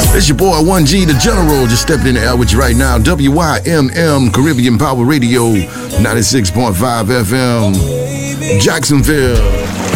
It's your boy 1G, the General, just stepping in the air with you right now. WYMM, Caribbean Power Radio, 96.5 FM, Jacksonville.